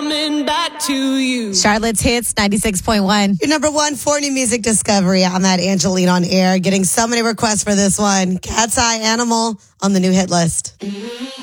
coming back to you. Charlotte's Hits, 96.1. Your number one for new music discovery. I'm at Angeline on air, getting so many requests for this one. Cat's Eye Animal on the new hit list.